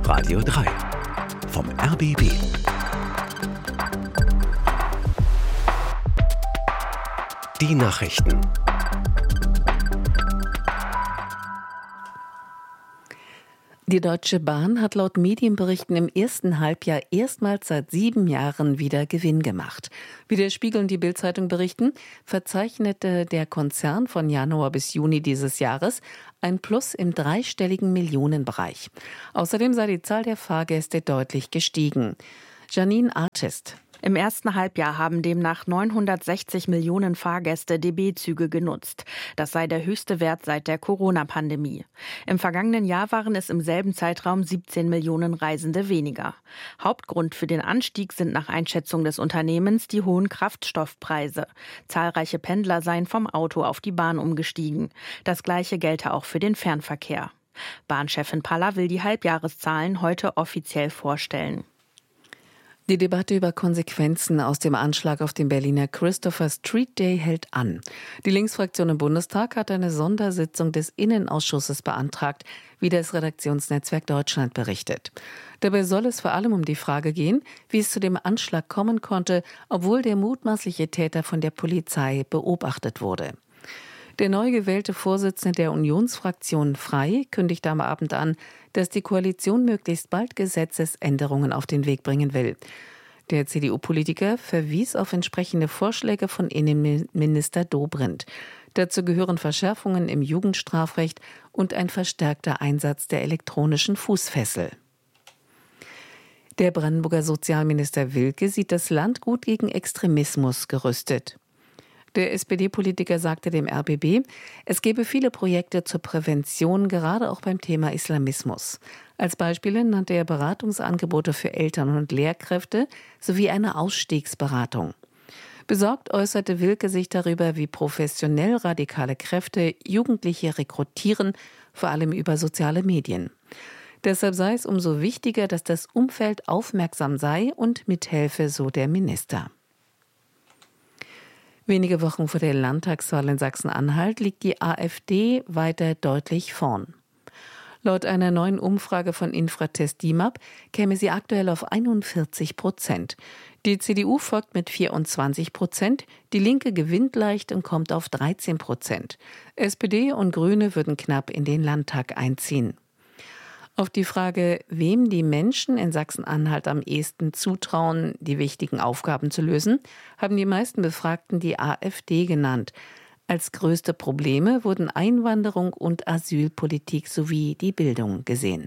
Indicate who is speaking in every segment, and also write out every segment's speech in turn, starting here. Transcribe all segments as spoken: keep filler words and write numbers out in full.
Speaker 1: Radio drei vom R B B. Die Nachrichten.
Speaker 2: Die Deutsche Bahn hat laut Medienberichten im ersten Halbjahr erstmals seit sieben Jahren wieder Gewinn gemacht. Wie der Spiegel und die Bild-Zeitung berichten, verzeichnete der Konzern von Januar bis Juni dieses Jahres ein Plus im dreistelligen Millionenbereich. Außerdem sei die Zahl der Fahrgäste deutlich gestiegen. Janine Artist.
Speaker 3: Im ersten Halbjahr haben demnach neunhundertsechzig Millionen Fahrgäste D B-Züge genutzt. Das sei der höchste Wert seit der Corona-Pandemie. Im vergangenen Jahr waren es im selben Zeitraum siebzehn Millionen Reisende weniger. Hauptgrund für den Anstieg sind nach Einschätzung des Unternehmens die hohen Kraftstoffpreise. Zahlreiche Pendler seien vom Auto auf die Bahn umgestiegen. Das Gleiche gelte auch für den Fernverkehr. Bahnchefin Paller will die Halbjahreszahlen heute offiziell vorstellen.
Speaker 2: Die Debatte über Konsequenzen aus dem Anschlag auf den Berliner Christopher Street Day hält an. Die Linksfraktion im Bundestag hat eine Sondersitzung des Innenausschusses beantragt, wie das Redaktionsnetzwerk Deutschland berichtet. Dabei soll es vor allem um die Frage gehen, wie es zu dem Anschlag kommen konnte, obwohl der mutmaßliche Täter von der Polizei beobachtet wurde. Der neu gewählte Vorsitzende der Unionsfraktion Frei kündigte am Abend an, dass die Koalition möglichst bald Gesetzesänderungen auf den Weg bringen will. Der C D U-Politiker verwies auf entsprechende Vorschläge von Innenminister Dobrindt. Dazu gehören Verschärfungen im Jugendstrafrecht und ein verstärkter Einsatz der elektronischen Fußfessel. Der Brandenburger Sozialminister Wilke sieht das Land gut gegen Extremismus gerüstet. Der S P D-Politiker sagte dem R B B, es gebe viele Projekte zur Prävention, gerade auch beim Thema Islamismus. Als Beispiele nannte er Beratungsangebote für Eltern und Lehrkräfte sowie eine Ausstiegsberatung. Besorgt äußerte Wilke sich darüber, wie professionell radikale Kräfte Jugendliche rekrutieren, vor allem über soziale Medien. Deshalb sei es umso wichtiger, dass das Umfeld aufmerksam sei und mithelfe, so der Minister. Wenige Wochen vor der Landtagswahl in Sachsen-Anhalt liegt die AfD weiter deutlich vorn. Laut einer neuen Umfrage von Infratest DIMAP käme sie aktuell auf einundvierzig Prozent. Die C D U folgt mit vierundzwanzig Prozent, die Linke gewinnt leicht und kommt auf dreizehn Prozent. S P D und Grüne würden knapp in den Landtag einziehen. Auf die Frage, wem die Menschen in Sachsen-Anhalt am ehesten zutrauen, die wichtigen Aufgaben zu lösen, haben die meisten Befragten die AfD genannt. Als größte Probleme wurden Einwanderung und Asylpolitik sowie die Bildung gesehen.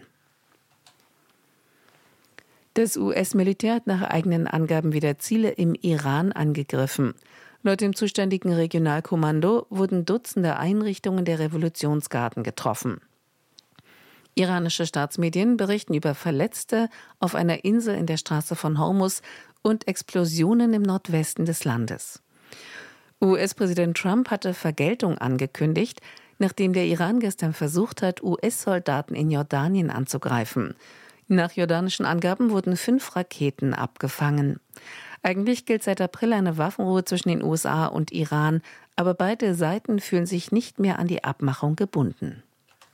Speaker 2: Das U S-Militär hat nach eigenen Angaben wieder Ziele im Iran angegriffen. Laut dem zuständigen Regionalkommando wurden Dutzende Einrichtungen der Revolutionsgarden getroffen. Iranische Staatsmedien berichten über Verletzte auf einer Insel in der Straße von Hormuz und Explosionen im Nordwesten des Landes. U S-Präsident Trump hatte Vergeltung angekündigt, nachdem der Iran gestern versucht hat, U S-Soldaten in Jordanien anzugreifen. Nach jordanischen Angaben wurden fünf Raketen abgefangen. Eigentlich gilt seit April eine Waffenruhe zwischen den U S A und Iran, aber beide Seiten fühlen sich nicht mehr an die Abmachung gebunden.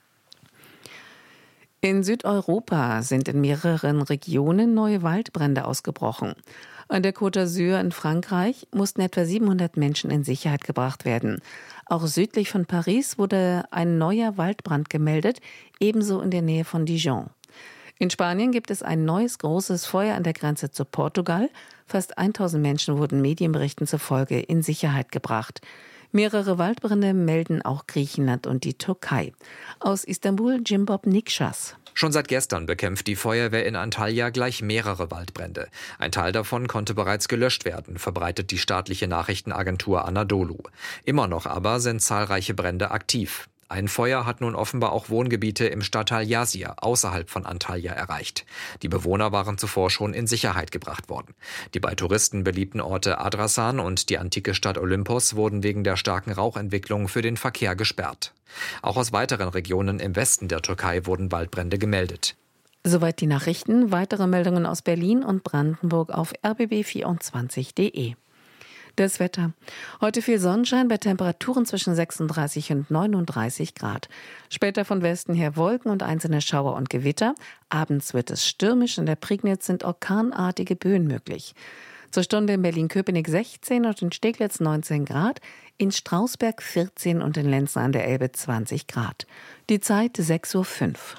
Speaker 2: In Südeuropa sind in mehreren Regionen neue Waldbrände ausgebrochen. An der Côte d'Azur in Frankreich mussten etwa siebenhundert Menschen in Sicherheit gebracht werden. Auch südlich von Paris wurde ein neuer Waldbrand gemeldet, ebenso in der Nähe von Dijon. In Spanien gibt es ein neues großes Feuer an der Grenze zu Portugal. Fast tausend Menschen wurden Medienberichten zufolge in Sicherheit gebracht. Mehrere Waldbrände melden auch Griechenland und die Türkei. Aus Istanbul Jimbob Nikschas.
Speaker 4: Schon seit gestern bekämpft die Feuerwehr in Antalya gleich mehrere Waldbrände. Ein Teil davon konnte bereits gelöscht werden, verbreitet die staatliche Nachrichtenagentur Anadolu. Immer noch aber sind zahlreiche Brände aktiv. Ein Feuer hat nun offenbar auch Wohngebiete im Stadtteil Yazir außerhalb von Antalya erreicht. Die Bewohner waren zuvor schon in Sicherheit gebracht worden. Die bei Touristen beliebten Orte Adrasan und die antike Stadt Olympos wurden wegen der starken Rauchentwicklung für den Verkehr gesperrt. Auch aus weiteren Regionen im Westen der Türkei wurden Waldbrände gemeldet.
Speaker 2: Soweit die Nachrichten. Weitere Meldungen aus Berlin und Brandenburg auf r b b vierundzwanzig punkt d e. Das Wetter. Heute viel Sonnenschein bei Temperaturen zwischen sechsunddreißig und neununddreißig Grad. Später von Westen her Wolken und einzelne Schauer und Gewitter. Abends wird es stürmisch. In der Prignitz sind orkanartige Böen möglich. Zur Stunde in Berlin-Köpenick sechzehn und in Steglitz neunzehn Grad. In Strausberg vierzehn und in Lenzern an der Elbe zwanzig Grad. Die Zeit sechs Uhr fünf.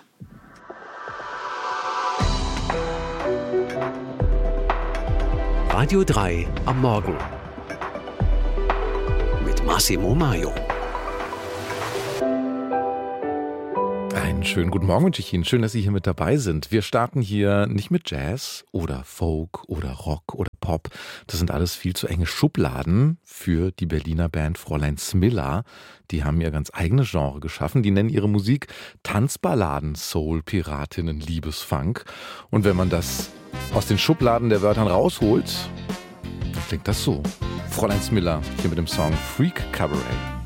Speaker 1: Radio drei am Morgen. Mit Massimo Maio.
Speaker 5: Einen schönen guten Morgen wünsche ich Ihnen. Schön, dass Sie hier mit dabei sind. Wir starten hier nicht mit Jazz oder Folk oder Rock oder Pop. Das sind alles viel zu enge Schubladen für die Berliner Band Fräulein Smilla. Die haben ihr ganz eigenes Genre geschaffen. Die nennen ihre Musik Tanzballaden, Soul, Piratinnen, Liebesfunk. Und wenn man das aus den Schubladen der Wörtern rausholt, dann klingt das so. Fräulein Smilla hier mit dem Song Freak Cabaret.